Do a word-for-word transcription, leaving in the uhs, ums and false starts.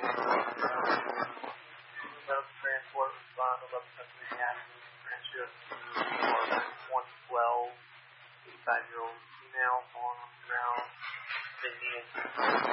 Transport respond eleven seventeen Avenue, transship one twelve, eighty-five year old female falling on the ground.